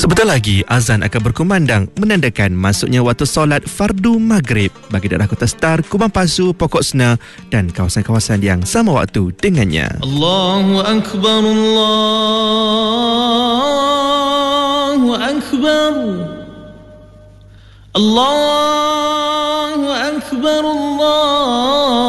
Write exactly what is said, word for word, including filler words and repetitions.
Sebentar lagi azan akan berkumandang menandakan masuknya waktu solat fardu maghrib bagi daerah Kota Star, Kubang Pasu, Pokok Sena dan kawasan-kawasan yang sama waktu dengannya. Allahu Akbar, Allahu Akbar, Allahu Akbar, Allah